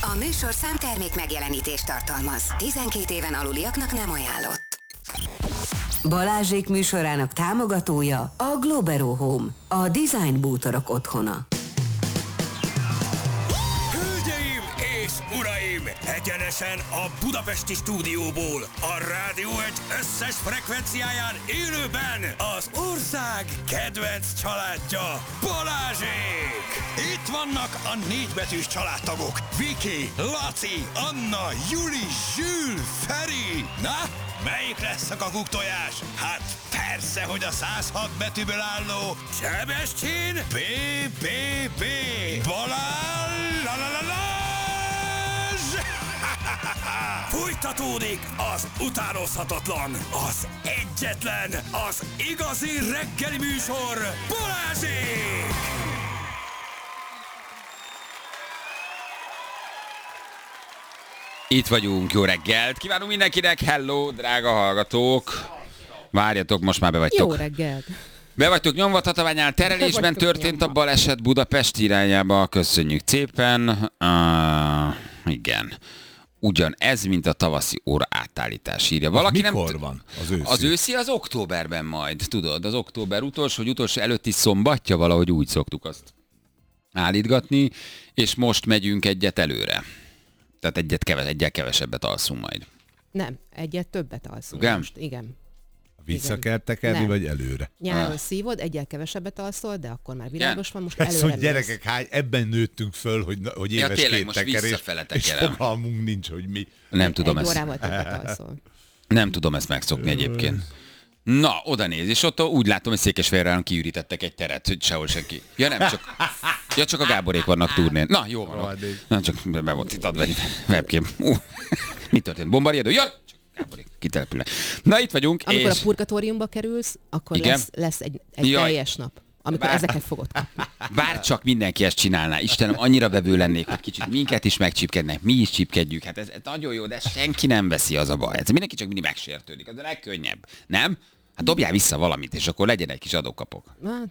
A műsorszám termék megjelenítést tartalmaz. 12 éven aluliaknak nem ajánlott. Balázsék műsorának támogatója a Globero Home, a design bútorok otthona. Hölgyeim és uraim! Egyenesen a budapesti stúdióból, a Rádió 1 összes frekvenciáján élőben az ország kedvenc családja, Balázsék! Itt vannak a négybetűs családtagok, Viki, Laci, Anna, Juli, Zsül, Feri. Na, melyik lesz a kakuktojás? Hát persze, hogy a 106 betűből álló Sebestyén BBB Balázs! Fújtatódik az utánozhatatlan, az egyetlen, az igazi reggeli műsor, Balázsék! Itt vagyunk, jó reggelt! Kívánunk mindenkinek, hello, drága hallgatók! Várjatok, most már be vagytok. Jó reggelt! Be vagytok nyomva, Tatabányán terelésben történt a baleset Budapest irányába, köszönjük szépen. Igen. Ugyanez, mint a tavaszi óra átállítás, írja. Valaki mikor nem van az őszi? Az őszi az októberben majd, tudod, az október utolsó előtti szombatja, valahogy úgy szoktuk azt állítgatni, és most megyünk egyet előre. Tehát egyet kevesebbet alszunk majd. Nem, egyet többet alszunk. Igen? Most. Igen. Vissza kell tekerni, vagy előre? Nyáron szívod, egyel kevesebbet alszol, de akkor már világos van, most előre Ez, hogy gyerekek, ebben nőttünk föl, hogy éves tényleg, két most tekerés, visszafele és tekerem. fogalmunk nincs, hogy mi. Nem tudom egy ezt. órával többet alszol. Nem tudom ezt megszokni egyébként. Na, oda néz, és ott úgy látom, hogy Székesfehérváron kiürítettek egy teret, hogy sehol senki. Ja nem, csak a Gáborék vannak turnén. Na, jó van. Na, csak be volt itt adva egy webcam. Mi történt? Bombariadó? Ja! Gáborék, kitelepülnek. Na, itt vagyunk, amikor és... a purgatóriumba kerülsz, akkor lesz egy teljes nap, amikor ezeket fogod kapni. Bár csak mindenki ezt csinálná. Istenem, annyira vevő lennék, hogy kicsit minket is megcsipkednek, mi is csipkedjük. Hát ez nagyon jó, de senki nem veszi, az a baj. Ez mindenki csak mindig megsértődik. Az a legkönnyebb. Nem? Hát dobjál vissza valamit, és akkor legyen egy kis adókapok.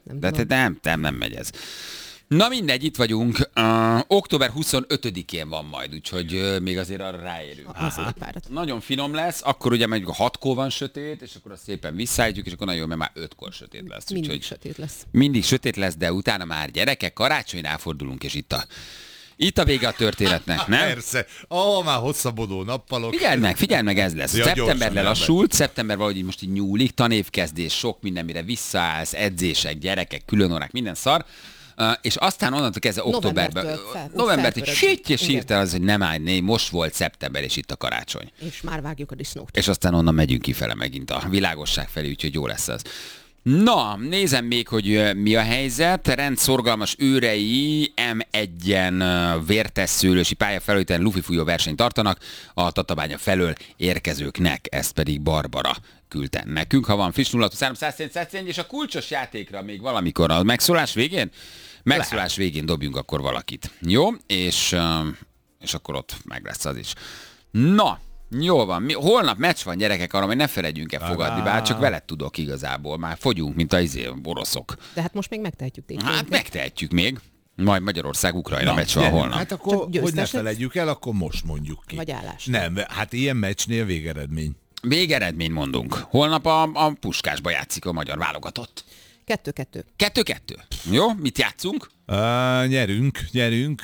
Nem megy ez. Na mindegy, itt vagyunk. Október 25-én van majd, úgyhogy még azért arra ráérünk. Nagyon finom lesz, akkor ugye mondjuk a 6-kor van sötét, és akkor azt szépen visszaállítjuk, és akkor nagyon jó, mert már 5-kor sötét lesz. Mindig sötét lesz. Mindig sötét lesz, de utána már gyerekek, karácsonynál fordulunk, és itt a vége a történetnek, nem? Persze. Már hosszabbodó nappalok. Figyeld meg, ez lesz. Ja, szeptember lelassult, szeptember valahogy most így nyúlik, tanévkezdés, sok minden, mire visszaállsz, edzések, gyerekek, különórák, minden szar. És aztán onnantól kezdve októberben, novembertől és hirtelen az, hogy nem állj, most volt szeptember, és itt a karácsony. És már vágjuk a disznót. És aztán onnan megyünk kifele megint a világosság felé, úgyhogy jó lesz az. Na, nézem még, hogy mi a helyzet. Rendszorgalmas őrei M1-en vértesszőlősi pályafelújításon lufifújó versenyt tartanak a Tatabánya felől érkezőknek, ezt pedig Barbara küldte nekünk. Ha van friss 0-3 és a kulcsos játékra még valamikor a megszólás végén? Megszólás végén dobjunk akkor valakit. Jó? És akkor ott meg lesz az is. Na, jó van. Holnap meccs van, gyerekek, arra, hogy ne feledjünk el fogadni, bár csak veled tudok igazából. Már fogyunk, mint a oroszok. De hát most még megtehetjük tényleg. Hát megtehetjük még. Majd Magyarország-Ukrajna meccs van holnap. Hát akkor, hogy ne feledjük el, akkor most mondjuk ki. Vagy állás. Nem, hát ilyen meccsnél végeredmény. Végeredmény mondunk. Holnap a Puskásba játszik a magyar válogatott. 2-2. 2-2. Jó, mit játszunk? Nyerünk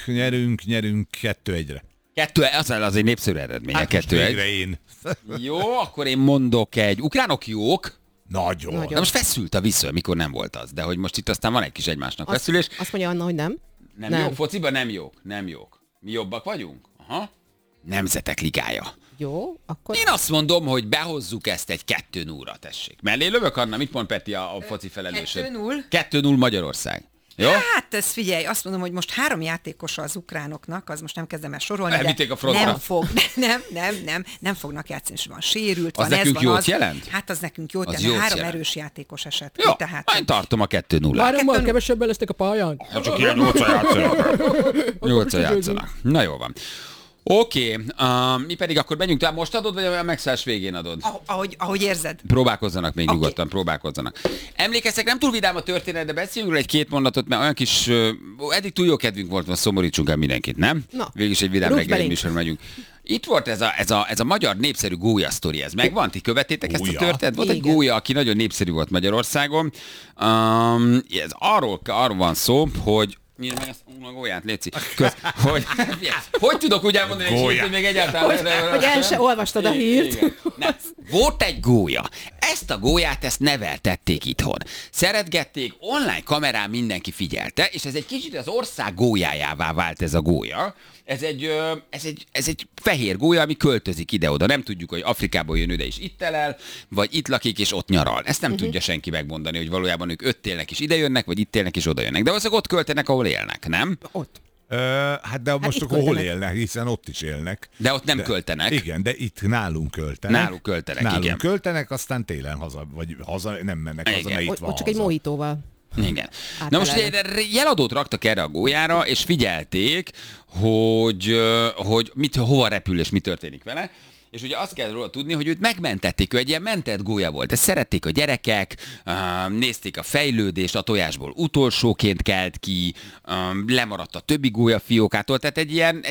2-1-re. Az egy népszerű eredmény. Hát 2-1. Én. Jó, akkor én mondok egy. Ukránok jók. Nagyon. Na most feszült a viszony, mikor nem volt az. De hogy most itt aztán van egy kis egymásnak feszülés. Azt mondja Anna, hogy nem. Nem jók fociban? Nem jók. Mi jobbak vagyunk? Aha. Nemzetek ligája. Jó, akkor... Én azt mondom, hogy behozzuk ezt egy 2-0-ra, tessék. Mellé lövök, Anna, mit mond Peti a foci felelősöd? 2-0. 2-0 Magyarország. Jó? Hát ez figyelj, azt mondom, hogy most 3 játékosa az ukránoknak, az most nem kezdem el sorolni, Elvitték a de nem fognak játszani, és van sérült, az van ez, nekünk van jót az. Jelent? Hát az nekünk jót az jelent, 3 jelent. erős játékos esett. Jó, Tehát... én tartom a 2-0. 3-mal kevesebben lesznek a pályán. Csak ilyen 8-an játszanak. 8-an játszanak. Na jó van. Oké, mi pedig akkor menjünk tovább. Most adod, vagy a megszállás végén adod? Ahogy érzed. Próbálkozzanak még nyugodtan, próbálkozzanak. Emlékeztek, nem túl vidám a történet, de beszéljünk egy-két mondatot, mert olyan kis, eddig túl jó kedvünk volt, most szomorítsunk el mindenkit, nem? Na, végülis egy vidám reggeli műsor megyünk. Itt volt ez a magyar népszerű gólya sztori, ez megvan? Ti követtétek ezt a történetet? Volt egy gólya, aki nagyon népszerű volt Magyarországon. Ez arról van szó, hogy nyír meg ezt a gólyát, léci. Hogy tudok úgy elmondani, hogy még egyáltalán... Hogy el se olvastad a hírt. Nem. Volt egy gólya. Ezt a gólyát, ezt neveltették itthon. Szeretgették, online kamerán mindenki figyelte, és ez egy kicsit az ország gólyájává vált ez a gólya. Ez egy fehér gólya, ami költözik ide-oda. Nem tudjuk, hogy Afrikából jön ide és itt elel, vagy itt lakik és ott nyaral. Ezt nem tudja senki megmondani, hogy valójában ők ott élnek és ide jönnek, vagy itt élnek és oda jönnek. De valószínűleg ott költenek, ahol élnek, nem? Ott. De most akkor hol élnek, hiszen ott is élnek. De ott nem költenek. Igen, de itt nálunk költenek. Nálunk költenek, nálunk igen. költenek, aztán télen haza, vagy haza, nem mennek haza, mert itt van ott csak egy mojitóval. Igen. Na most ugye jeladót raktak erre a gólyára, és figyelték, hogy hova repül és mi történik vele. És ugye azt kell róla tudni, hogy őt megmentették, ő egy ilyen mentett gólya volt. Ezt szerették a gyerekek, nézték a fejlődést, a tojásból utolsóként kelt ki, lemaradt a többi gólya fiókától, tehát egy ilyen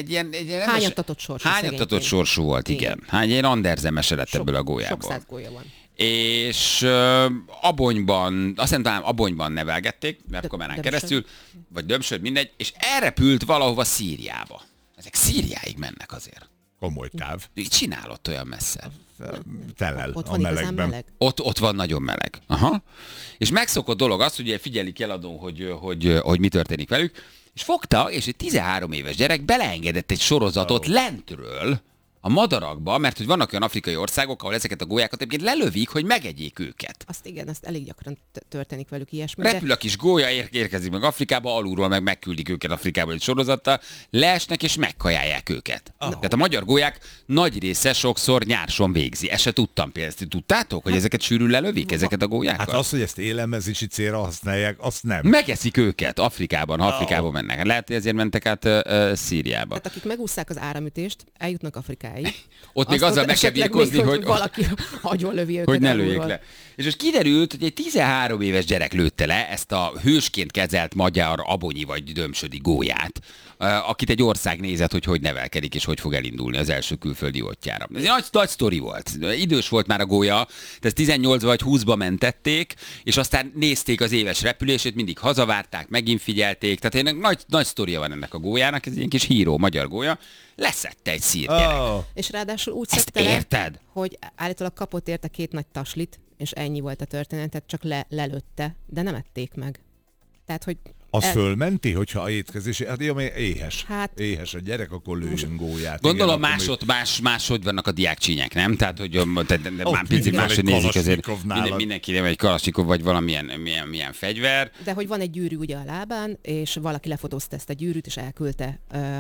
hányattatott sorsú volt, igen. Egy ilyen Andersen mese lett ebből a gólyából. Sok száz gólya van. És Abonyban, azt hiszem talán Abonyban nevelgették, webkamerán keresztül, vagy Dömsöd, mindegy, és elrepült valahova Szíriába. Ezek Szíriáig mennek azért. Komoly táv. Csinálott olyan messze. Telel ott a van melegben. meleg? Ott van nagyon meleg. Aha. És megszokott dolog az, hogy figyelik eladón, hogy mi történik velük, és fogta, és egy 13 éves gyerek beleengedett egy sorozatot lentről, a madarakba, mert hogy vannak olyan afrikai országok, ahol ezeket a gólyákat egyébként lelövik, hogy megegyék őket. Azt igen, ezt elég gyakran történik velük ilyesmi. Repül a kis gólya, érkezik meg Afrikába, alulról megküldik őket Afrikából egy sorozattal, leesnek és megkajálják őket. Tehát a magyar gólyák nagy része sokszor nyárson végzi. Ezt se tudtam például. Tudtátok, hogy ezeket sűrűn lelövik, ezeket a gólyákat? Hát az, hogy ezt élelmezési célra használják, azt nem. Megeszik őket Afrikában, ha Afrikába mennek. Lehet, hogy ezért mentek át Szíriába. Tehát akik megúszszák az áramütést, eljutnak Afrikáig. Ott még azzal meg kell birkózni, hogy valaki agyon-lövi őket. Hogy ne lőjék le. És most kiderült, hogy egy 13 éves gyerek lőtte le ezt a hősként kezelt magyar abonyi vagy dömsödi gólyát, akit egy ország nézett, hogy nevelkedik és hogy fog elindulni az első külföldi útjára. Ez egy nagy sztori volt. Idős volt már a gólya, tehát 18 vagy 20-ba mentették, és aztán nézték az éves repülését, mindig hazavárták, megint figyelték. Tehát egy nagy sztoria van ennek a gólyának, ez egy ilyen kis híró magyar gólya. Leszette egy szír gyerek. És ráadásul úgy szedte le, hogy állítólag kapott érte 2 nagy taslit, és ennyi volt a történet, tehát csak lelőtte, de nem ették meg. Tehát, hogy az fölmenti, hogyha a étkezés, hát jó, éhes. Éhes a gyerek, akkor lőjön gólyát. Gondolom máshogy vannak a diákcsínyek, nem? Tehát, hogy már picit máshogy nézik azért. Mindenki nem egy kalasnyikov, vagy valamilyen fegyver. De hogy van egy gyűrű ugye a lábán, és valaki lefotózta ezt a gyűrűt, és elküldte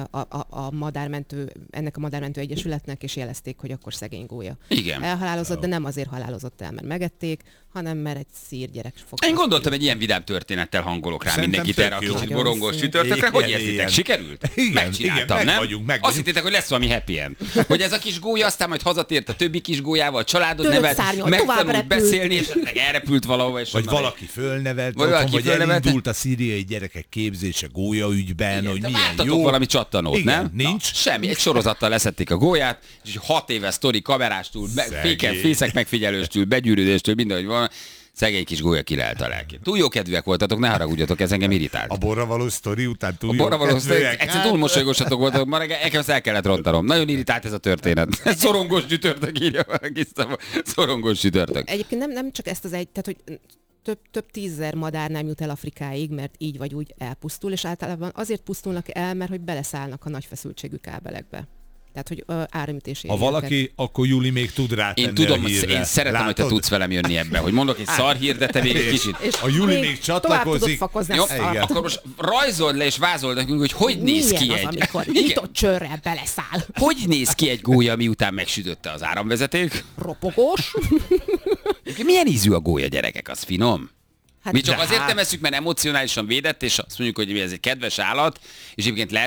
ennek a madármentő egyesületnek, és jelezték, hogy akkor szegény gólya. Igen. Elhalálozott, de nem azért halálozott el, mert megették, hanem mert egy szír gyerek fogta. Én gondoltam, egy ilyen vidám történettel hangolok rá mindenkit erre a kicsit borongós csütörtökre. Hogy érzitek? Sikerült? Megcsináltam, nem? Azt hittétek, hogy lesz valami happy end. Hogy ez a kis gólya aztán majd hazatért a többi kis gólyával, családot nevelt, megtanult beszélni, és elrepült valahova. Vagy valaki fölnevelt, vagy elindult a szíriai gyerekek képzése gólyaügyben, hogy milyen jó. Valami csattanót, nem? Nincs. Semmi, egy sorozattal leszették a gólyát, és 6 éves sztori kamerástól, fészek megfigyelőstől, begyűrűdéstől, mindenhogy van. Szegény kis gólya kilelt a lelkét. Túl jó kedvűek voltatok, ne haragudjatok, ez engem irritált. A borra való sztori után túl jó kedvűek. Egyszerűen túl mosolygosatok voltatok, ma reggel ezt el kellett rontanom. Nagyon irritált ez a történet. Szorongós csütörtök írja valaki, szorongós csütörtök. Egyébként nem csak ezt az egy, tehát hogy több 10 000 madár nem jut el Afrikáig, mert így vagy úgy elpusztul, és általában azért pusztulnak el, mert hogy beleszállnak a nagy feszültségű kábelekbe. Tehát, hogy áramütés Ha valaki, őket. Akkor Juli még tud rátenni. Én tudom, én szeretem, hogy te tudsz velem jönni ebbe, hogy mondok egy szar hír, de te még egy kicsit. És a Juli még csatlakozik. Jó, akkor most rajzold le és vázold nekünk, hogy néz ki az, amikor nyitott csőrrel beleszáll. Hogy néz ki egy gólya, miután megsütötte az áramvezeték? Ropogós. Milyen ízű a gólya, gyerekek? Az finom? Hát mi csak azért nem eszük, mert emocionálisan védett, és azt mondjuk, hogy ez egy kedves állat, és egyébként lehet, hogy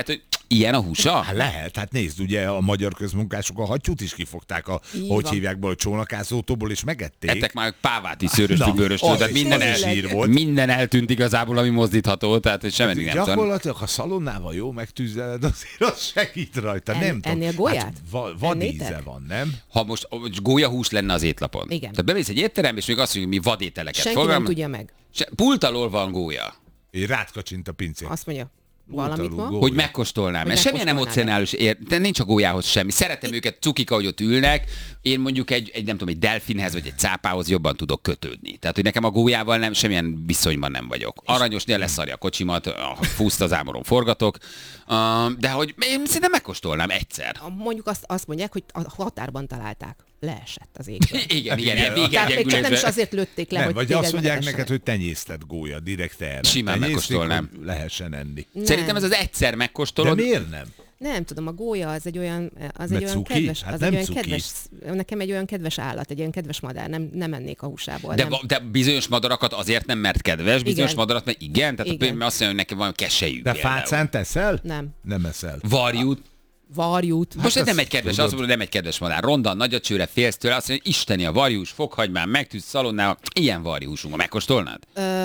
Ilyen a húsa? Hát lehet, hát nézd, ugye a magyar közmunkások a hattyút is kifogták Így hogy van. hívják be, a csónakászótóból, és megették. Ettek már pávát is, szőrös tüböröstől, az tehát is sír volt. minden eltűnt igazából, ami mozdítható, tehát hogy semmi nem tudom. Gyakorlatilag, ha szalonnával jó megtűzeled, azért az segít rajta, nem tudom. ennél gólyát? Hát, vad íze Ennétek? van, nem? Ha most gólyahús lenne az étlapon. Igen. Tehát bemész egy étterembe, és még azt mondjuk, mi vadételeket Senki nem fogalmaz. tudja meg. Pult alól van gólya. Én rákacsint a pincén. Azt mondja, valamit Utaló ma. gól. Hogy megkóstolnám. Hogy Mert semmilyen megkóstolnád. emocionális de nincs a gólyához semmi. Szeretem őket, cukika, hogy ott ülnek. Én mondjuk egy nem tudom, egy delfinhez vagy egy cápához jobban tudok kötődni. Tehát, hogy nekem a gólyával nem, semmilyen viszonyban nem vagyok. Aranyosnél leszarja a kocsimat, a fúszt az ámoron forgatok. De hogy én szinte megkóstolnám egyszer. Mondjuk azt mondják, hogy a határban találták. Leesett az égből. Igen, Tehát még csak nem is azért lőtték le, Nem, hogy vagy téged azt mondják megetessenek. neked, hogy tenyésztett gólya, direkt erre. Simán Tenyésztik, megkóstolnám. hogy lehessen enni. Szerintem ez az egyszer De megkóstolod. miért nem? Nem tudom, a gólya az egy olyan, Mert cuki? kedves, Hát az nem egy olyan cuki. kedves, nekem egy olyan kedves állat, egy olyan kedves madár, nem ennék a húsából. De, nem. de bizonyos madarakat azért nem, mert kedves, bizonyos Igen. madarat, mert igen, tehát Igen. azt mondja, hogy nekem van keselyű. De például. fácán teszel? Nem. Nem eszel. Varjút. Varjút. Most ez azt nem egy kedves, tudod. azt mondod, nem egy kedves madár. Ronda, nagyacsőre, félsz tőle, azt mondja, hogy isteni a varjús, fokhagymán, megtűz szalonnával, ilyen varjúsunk, megkóstolnád?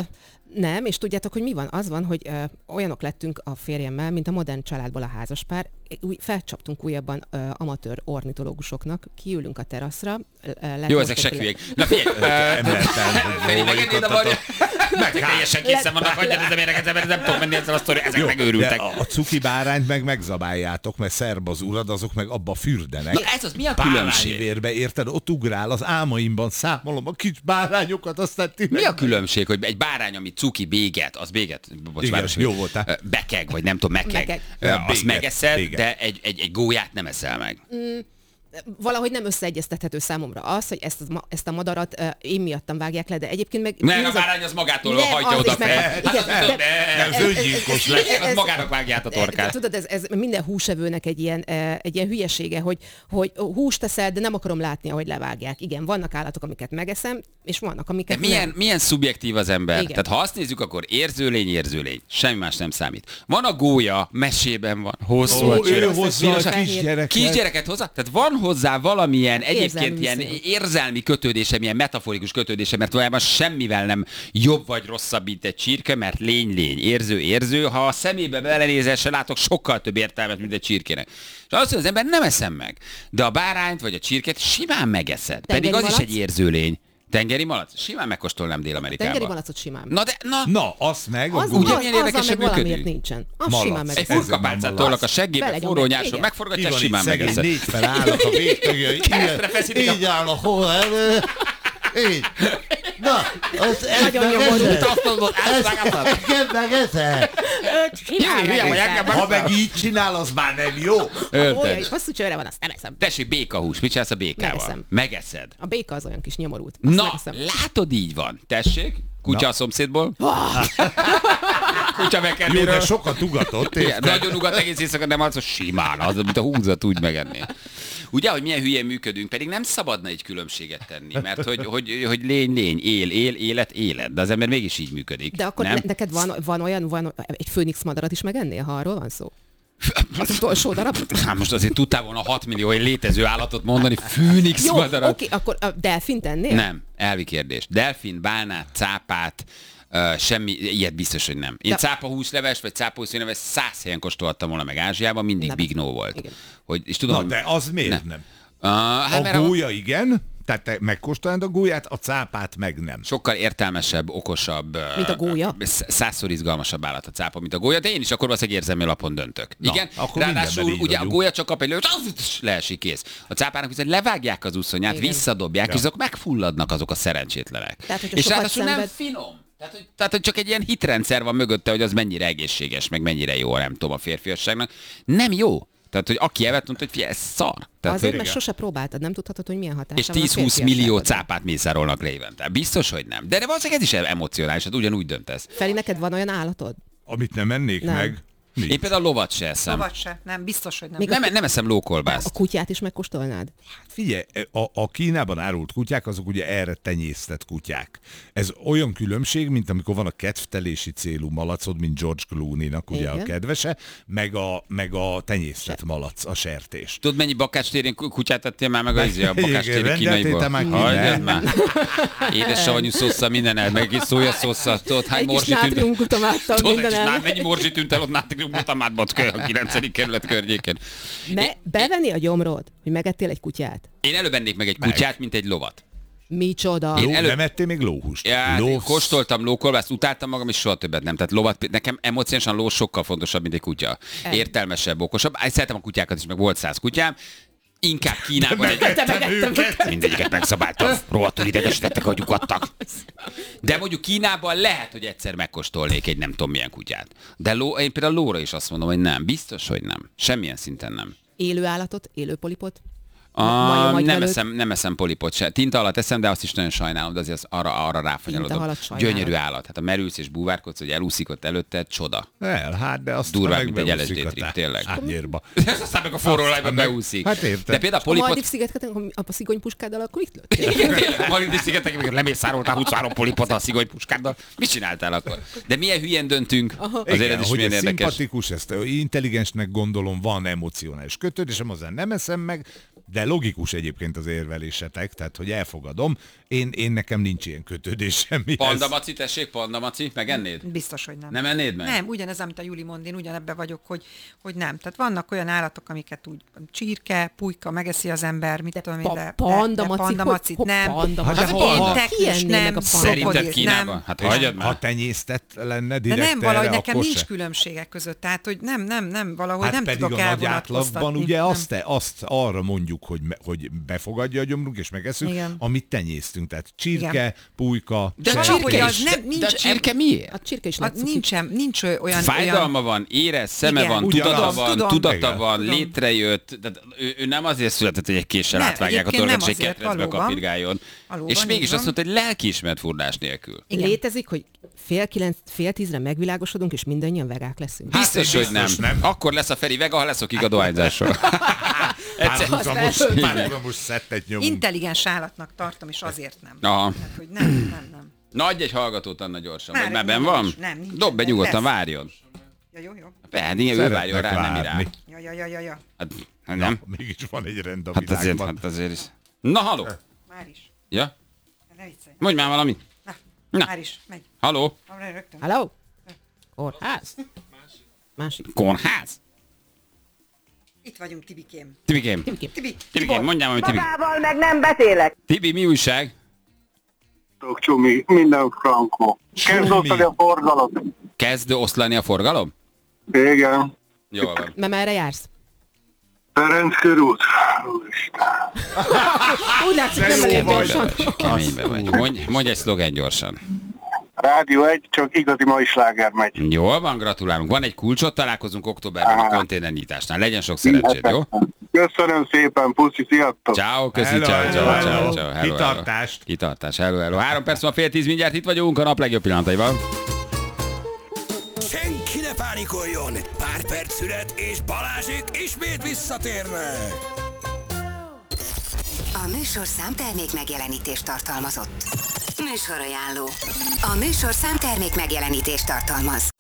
Nem, és tudjátok, hogy mi van? Az van, hogy olyanok lettünk a férjemmel, mint a modern családból a házaspár. Felcsaptunk újabban amatőr ornitológusoknak, kiülünk a teraszra. Jó, ezek se hülyék. Na figyelj, Feri, megengednéd a varjút? Teljesen készen vannak, hagyjad ez a méreget, mert nem tudom menni ezzel a sztori, ezek Jó, megőrültek. de a cuki bárányt meg megzabáljátok, mert szerb az urad, azok meg abba fürdenek. Na ez az, mi a különbség? Bárányvérbe, érted? Ott ugrál, az álmaimban számolom a kis bárányokat, aztán ti Mi a különbség, hogy egy bárány, ami cuki béget, az béget, bocs, Igen, város, jó voltál. bekeg, vagy nem tudom, mekeg, Mekeg. azt Béget, megeszed, béget. de egy gólyát nem eszel meg. Valahogy nem összeegyeztethető számomra az, hogy ezt a madarat én miattam vágják le, de egyébként meg... Mert a nézd, bárány az magától Nem, hajtja az oda is meg- fel. igen, Hát azt mondod, de- Ez öngyilkos lesz. az magának vágja át a torkát. Tudod, ez minden húsevőnek egy ilyen hülyesége, hogy húst teszel, de nem akarom látni, ahogy levágják. Igen, vannak állatok, amiket megeszem, és vannak, De amiket nem. milyen szubjektív az ember? Igen. Tehát ha azt nézzük, akkor érzőlény. Semmi más nem számít. Van a gólya, mesében van, hosszú a Ő csőre. hozzá a fehér. kisgyereket. Kisgyereket hozzá? Tehát van hozzá valamilyen egyébként ilyen viszony. érzelmi kötődése, milyen metaforikus kötődése, mert valójában semmivel nem jobb vagy rosszabb, mint egy csirke, mert lény, érző. Ha a szemébe belenézel, se látok sokkal több értelmet, mint egy csirkének. És azt mondja, az ember nem eszem meg. De a bárányt vagy a csirket simán megeszed. Pedig az is malac? egy érzőlény. Tengeri malac? Simán megkóstolnám Dél-Amerikában. Tengeri malacot simán. Na, Na, azt meg, Az, ugye az, milyen azzal érdekesen meg valamiért működünk? nincsen. Az Malac. simán meg. egy Ez furkapálcát nem tolnak a malac. seggébe, Belenyomják, forró nyáson igen. megforgatják, Van itt simán szegény megeszed. négy felállnak a végtagja, Keresztre feszítik a- így áll a hol elő, így. Na, az Nagyon nyomorult. Engem megeszed. Hülye vagy, engem Ha meg így csinál, az már nem jó. Olyan Ölted. is hosszú csőre van, azt nem eszem. Tessék, békahús, mit csinálsz a békával? Megeszem. Megeszed. A béka az olyan kis nyomorult. Azt Na, megeszem. látod, így van. Tessék, kutya a szomszédból. Kutya Jó, de megkennéről. sokat ugatott, Igen, érted? nagyon ugat egész éjszaka, nem az, hogy simán, az, mint a húzat úgy megenné. Ugye, hogy milyen hülyén működünk, pedig nem szabadna egy különbséget tenni, mert hogy lény, élet, de az ember mégis így működik. De akkor nem? neked van egy főnix madarat is megennél, ha arról van szó? Az utolsó darab? Hát most azért tudtál volna 6 millió létező állatot mondani, főnix Jó, madarat. oké, akkor a delfint ennél? Nem, elvi kérdés. Delfin, bálnát, cápát, semmi, ilyet biztos, hogy nem. Én De- cápahúsleves, vagy cápahúszleves 100 helyen kóstolhattam volna meg Ázsiában, mindig Nem. Big No volt. Igen. Hogy, és tudom, Na, hogy- de az miért nem? Hát, mert A gólya igen, tehát te megkóstolnád a gólyát, a cápát meg nem. sokkal értelmesebb, okosabb, Mint a gólya? 100-szor izgalmasabb állat a cápa, mint a gólya, de én is akkor valószínűleg érzelmi alapon döntök. Na, Igen, akkor ráadásul mindenben így ugye a vagyunk. gólya csak kap egy lőt, leesik, kész. A cápának viszont levágják az úszonyát, Igen. visszadobják, Ja. és azok megfulladnak azok a szerencsétlenek. Tehát, hogyha és sokat ráadásul nem szenved- finom. Tehát, hogy csak egy ilyen hitrendszer van mögötte, hogy az mennyire egészséges, meg mennyire jó, nem tudom, a férfiasságnak. Nem jó. Tehát, hogy aki evett, mondta, hogy figyelj, ez szar. Tehát, Azért, hogy, mert sose próbáltad, nem tudhatod, hogy milyen hatása és van a 10-20 millió férfiasságodra. cápát mészárolnak le évente. Biztos, hogy nem. De valószínűleg ez is emocionális, hát ugyanúgy döntesz. Feli, neked van olyan állatod? Amit nem ennék Nem. meg, Én például lovat se eszem. Lovat se, nem, biztos, hogy nem. Nem eszem lókolbászt. A kutyát is megkóstolnád? Figyelj, a Kínában árult kutyák, azok ugye erre tenyésztett kutyák. Ez olyan különbség, mint amikor van a kedvtelési célú malacod, mint George Clooney-nak ugye a kedvese, meg a tenyésztett malac, a sertés. Tudod, mennyi bakácstérén kutyát ettél már meg a bakácstéri kínaiból? Hagyjad már. Édes savanyú szószal minden el, meg egy szójaszószal, tudod, hány morzsi tűnt. Mennyi morzsi tűnt el ott nátriumglutamád a 9. kerület környékén. Bevenni a gyomrod, hogy megettél egy kutyát? Én előbb vennék meg egy kutyát, mint egy lovat. Micsoda? Nem ettél még lóhúst? Ja, kóstoltam lókolbászt, utáltam magam, és soha többet nem. Tehát lovat, nekem emocionálisan ló sokkal fontosabb, mint egy kutya. Értelmesebb, okosabb. Szeretem a kutyákat is, meg volt 100 kutyám. Inkább Kínában mindegyiket megszabáltam. Rohadtul idegesítettek, hogy lyukadtak. De mondjuk Kínában lehet, hogy egyszer megkóstolnék egy nem tudom milyen kutyát. De én például lóra is azt mondom, hogy nem. Biztos, hogy nem. Semmilyen szinten nem. Élő állatot, élő polipot? Nem eszem polipot se. Tinta alatt eszem, de azt is nagyon sajnálom, de azért arra ráfanyalodom. Gyönyörű állat. Hát a merülsz és búvárkodsz, hogy elúszik ott előtte, csoda. Hát de azt durvább, mint egy LSD trip, tényleg. Ez aztán meg a forró olajba beúszik. Hát érted. De például a polipot... A Maldív-szigeteken, a szigonypuskáddal, akkor itt lőttél? Maldív-szigeteken, amikor lemészároltál 23 polipot a szigonypuskáddal. Mit csináltál akkor? De milyen hülyen döntünk? Azért ez is milyen érdekes. Szimpatikus, ezt intelligensnek gondolom, van emocionális kötődésem, azon nem eszem meg, de logikus egyébként az érvelésetek, tehát hogy elfogadom. Én nekem nincs ilyen kötődésem. Panda Maci, tessék, Panda Maci, megennéd? Biztos, hogy nem. Nem ennéd meg? Nem, ugyanez, amit a Juli mond, én ugyanebben vagyok, hogy nem. Tehát vannak olyan állatok, amiket úgy csirke, pulyka, megeszi az ember, mit tudom én, de Panda Macit nem. Nem. Szerinted Kínában? Hát hagyjad már. Ha tenyésztett lenne direkt de nem, valahogy erre, nekem nincs se. Különbségek között, tehát hogy nem, valahogy hát nem pedig tudok a nagy átlagban ugye azt arra mondjuk, hogy befogadja a gyomrunk és megeszünk, igen, amit tenyésztünk. Tehát csirke, igen, pulyka, de a csirke miért? A csirke is nincs olyan... Fájdalma van, érez, szeme van, tudata van, létrejött. Ő nem azért született, hogy egy késsel átvágják a torkát, és egy ketrecbe kapirgáljon. És mégis azt mondta, hogy lelkiismert furdás nélkül. Létezik, hogy 8:30-9-re megvilágosodunk, és mindannyian vegák leszünk. Biztos, hogy nem. Akkor lesz a Feri vega, ha leszokik a dohányzásról. Párhuzamos szettet nyomunk. Intelligens állatnak tartom, és azért nem. Aha. Tehát, hogy nem. Na, adj egy hallgatót, Anna, gyorsan. Vagy már benn van? Nem. Dobd be nyugodtan, várjon. Ja, jó. Hát ő várjon rá, nem irá. Ja. Hát nem. Mégis van egy rend a világban. Hát azért is. Na, haló. Már is. Ja? Ne viccelj. Mondj már valamit. Na. Már is, megy. Haló. Halló? Kórház? Másik. Kórház? Itt vagyunk, Tibikém. Tibikém, mondjál valamit, Tibi. Magával meg nem beszélek. Tibi, mi újság? Csumi, minden frankó. Kezd osztani a forgalom. Kezd oszlani a forgalom? Igen. Jól van. Mert merre jársz? Ferenc körút. Úgy látszik, nem elég gyorsan. Keménybe vagy. Mondj egy szlogen gyorsan. Rádió 1, csak igazi mai sláger megy. Jól van, gratulálunk. Van egy kulcsot, találkozunk októberben a konténernyitásnál. Legyen sok szerencsét, jó? Köszönöm szépen, puszi, sziasztok! Ciao, köszi, ciao. Kitartást. Hello. 3 perc van, 9:30, mindjárt itt vagyunk a nap legjobb pillanataival. Senki ne pánikoljon! Pár perc szünet, és Balázsék ismét visszatérnek! A műsorszám termék megjelenítést tartalmazott. Műsorajánló. A műsorszám termék megjelenítést tartalmaz.